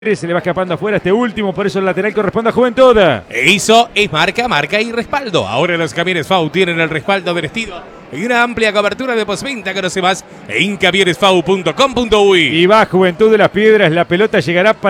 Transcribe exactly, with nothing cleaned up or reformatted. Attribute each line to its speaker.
Speaker 1: Se le va escapando afuera este último, por eso el lateral corresponde a Juventud.
Speaker 2: E hizo es marca, marca y respaldo. Ahora los camiones F A U tienen el respaldo vestido y una amplia cobertura de postventa. Conoce más en camiones f a u punto com punto u y.
Speaker 1: Y va Juventud de las Piedras, la pelota llegará para